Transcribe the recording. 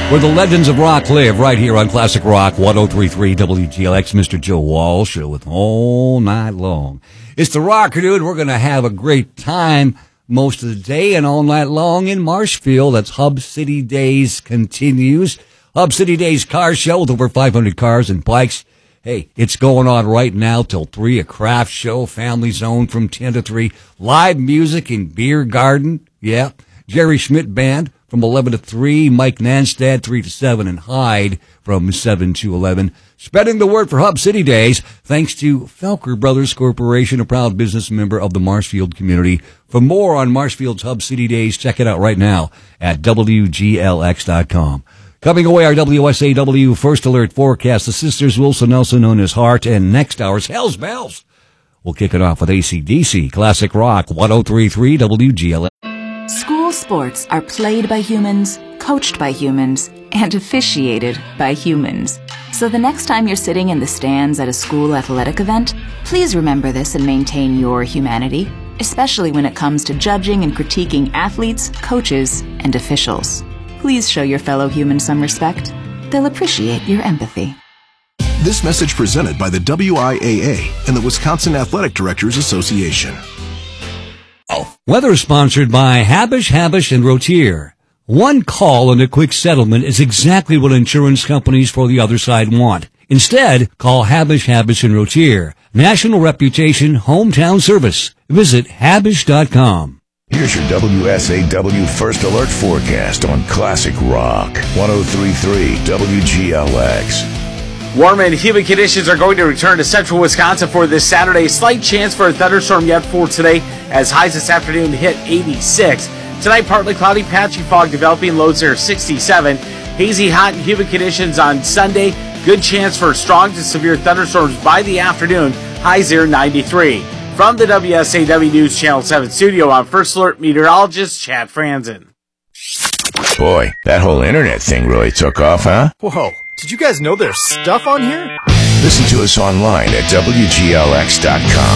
where the legends of rock live, right here on Classic Rock 103.3 WGLX. Mr. Joe Walsh with All Night Long. It's the Rocker Dude. We're going to have a great time most of the day and all night long in Marshfield. That's Hub City Days continues. Hub City Days car show with over 500 cars and bikes. Hey, it's going on right now till 3, a craft show, family zone from 10 to 3, live music in Beer Garden. Yeah. Jerry Schmidt Band from 11 to 3, Mike Nanstad 3 to 7, and Hyde from 7 to 11. Spreading the word for Hub City Days, thanks to Felker Brothers Corporation, a proud business member of the Marshfield community. For more on Marshfield's Hub City Days, check it out right now at WGLX.com. Coming away, our WSAW First Alert forecast, the Sisters Wilson Nelson known as Heart, and next hour's Hell's Bells. We'll kick it off with AC/DC, Classic Rock 103.3 WGLX. School sports are played by humans, coached by humans, and officiated by humans. So the next time you're sitting in the stands at a school athletic event, please remember this and maintain your humanity, especially when it comes to judging and critiquing athletes, coaches, and officials. Please show your fellow humans some respect. They'll appreciate your empathy. This message presented by the WIAA and the Wisconsin Athletic Directors Association. Weather sponsored by Habish, and Rotier. One call and a quick settlement is exactly what insurance companies for the other side want. Instead, call Habish, and Rotier. National reputation, hometown service. Visit Habish.com. Here's your WSAW First Alert forecast on Classic Rock 103.3 WGLX. Warm and humid conditions are going to return to central Wisconsin for this Saturday. Slight chance for a thunderstorm yet for today as highs this afternoon hit 86. Tonight, partly cloudy, patchy fog developing, lows are 67. Hazy, hot, and humid conditions on Sunday. Good chance for strong to severe thunderstorms by the afternoon. Highs are 93. From the WSAW News Channel 7 studio, I'm First Alert meteorologist Chad Franzen. Boy, that whole internet thing really took off, huh? Whoa, did you guys know there's stuff on here? Listen to us online at WGLX.com.